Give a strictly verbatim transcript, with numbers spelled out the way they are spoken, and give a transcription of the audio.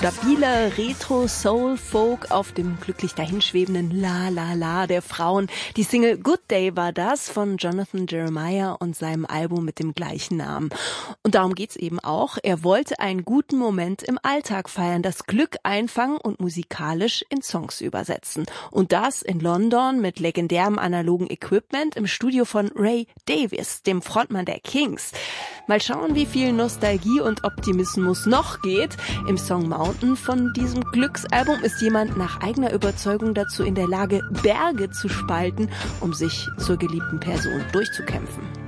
Stabiler Retro-Soul-Folk auf dem glücklich dahinschwebenden La La La der Frauen. Die Single Good Day war das von Jonathan Jeremiah und seinem Album mit dem gleichen Namen. Und darum geht's eben auch. Er wollte einen guten Moment im Alltag feiern, das Glück einfangen und musikalisch in Songs übersetzen. Und das in London mit legendärem analogen Equipment im Studio von Ray Davies, dem Frontmann der Kings. Mal schauen, wie viel Nostalgie und Optimismus noch geht. Im Song Mountain von diesem Glücksalbum ist jemand nach eigener Überzeugung dazu in der Lage, Berge zu spalten, um sich zur geliebten Person durchzukämpfen.